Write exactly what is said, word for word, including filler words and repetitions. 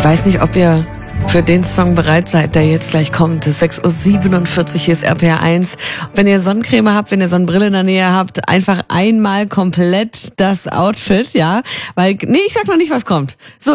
Ich weiß nicht, ob ihr für den Song bereit seid, der jetzt gleich kommt. Es ist sechs Uhr siebenundvierzig, hier ist R P R eins. Wenn ihr Sonnencreme habt, wenn ihr Sonnenbrille in der Nähe habt, einfach einmal komplett das Outfit, ja? Weil, nee, ich sag noch nicht, was kommt. So.